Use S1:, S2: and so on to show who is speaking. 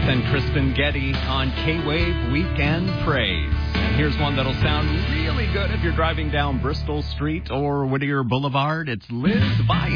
S1: and Kristen Getty on K-Wave Weekend Praise. And here's one that'll sound really good if you're driving down Bristol Street or Whittier Boulevard. It's Liz Weiss.